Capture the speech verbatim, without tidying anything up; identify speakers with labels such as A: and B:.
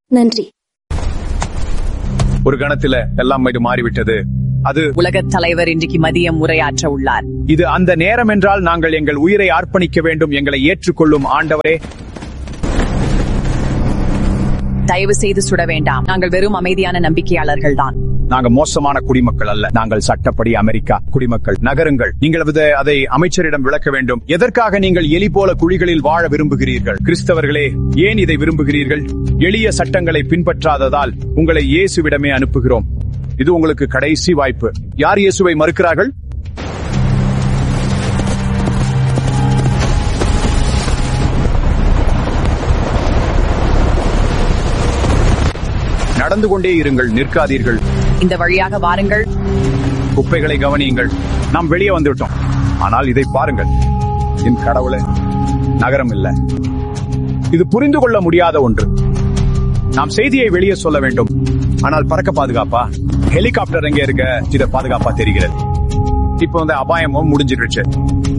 A: நன்றி.
B: ஒரு கணத்துல எல்லாம் மாறிவிட்டது. அது
C: உலகத் தலைவர் இன்றைக்கு மதியம் உரையாற்ற உள்ளார்.
B: இது அந்த நேரம் என்றால் நாங்கள் எங்கள் உயிரை அர்ப்பணிக்க வேண்டும். எங்களை ஏற்றுக்கொள்ளும் ஆண்டவரே,
C: தயவு செய்து சுட வேண்டாம். நாங்கள் வெறும் அமைதியான நம்பிக்கையாளர்கள் தான்.
B: நாங்கள் மோசமான குடிமக்கள் அல்ல. நாங்கள் சட்டப்படி அமெரிக்கா குடிமக்கள். நகருங்கள். நீங்கள் அதை அமைச்சரிடம் விளக்க வேண்டும். எதற்காக நீங்கள் எலி போல குழிகளில் வாழ விரும்புகிறீர்கள்? கிறிஸ்தவர்களே, ஏன் இதை விரும்புகிறீர்கள்? எளிய சட்டங்களை பின்பற்றாததால் உங்களை இயேசுவிடமே அனுப்புகிறோம். இது உங்களுக்கு கடைசி வாய்ப்பு. யார் இயேசுவை மறுக்கிறார்கள்? நடந்து கொண்டே இருங்கள், நிற்காதீர்கள்.
C: இந்த வழியாக வாருங்கள்.
B: குப்பைகளை கவனியுங்கள். நாம் வெளியே வந்துவிட்டோம். ஆனால் இதை பாருங்கள். என் கடவுளே, நகரம் இல்ல. இது புரிந்து கொள்ள முடியாத ஒன்று. நாம் செய்தியை வெளியே சொல்ல வேண்டும். ஆனால் பறக்க பாதுகாப்பா? ஹெலிகாப்டர் எங்க இருக்க? இத பாதுகாப்பா தெரிகிறது. இப்போ அந்த அபாயமும் முடிஞ்சிருச்சு.